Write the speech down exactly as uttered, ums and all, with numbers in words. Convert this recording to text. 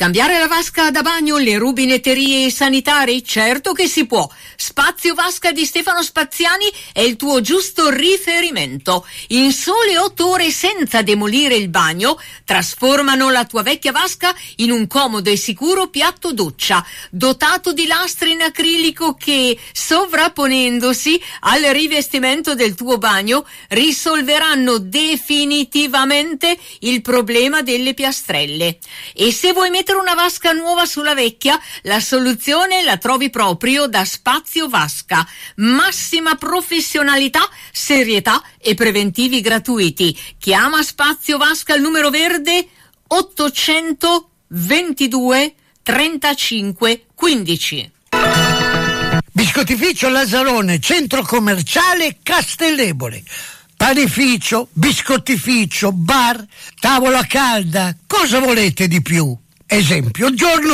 Cambiare la vasca da bagno, le rubinetterie e i sanitari? Certo che si può. Spazio Vasca di Stefano Spaziani è il tuo giusto riferimento. In sole otto ore, senza demolire il bagno, trasformano la tua vecchia vasca in un comodo e sicuro piatto doccia, dotato di lastre in acrilico che, sovrapponendosi al rivestimento del tuo bagno, risolveranno definitivamente il problema delle piastrelle. E se vuoi mettere una vasca nuova sulla vecchia, la soluzione la trovi proprio da Spazio Vasca. Massima professionalità, serietà e preventivi gratuiti. Chiama Spazio Vasca al numero verde ottocentoventidue trentacinque quindici. Biscottificio Lazzarone, centro commerciale Castellebole. Panificio, biscottificio, bar, tavola calda. Cosa volete di più? Esempio, giorno